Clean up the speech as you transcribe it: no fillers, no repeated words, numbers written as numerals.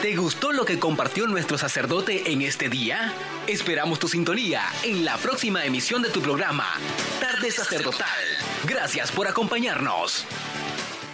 ¿Te gustó lo que compartió nuestro sacerdote en este día? Esperamos tu sintonía en la próxima emisión de tu programa, Tarde Sacerdotal. Gracias por acompañarnos.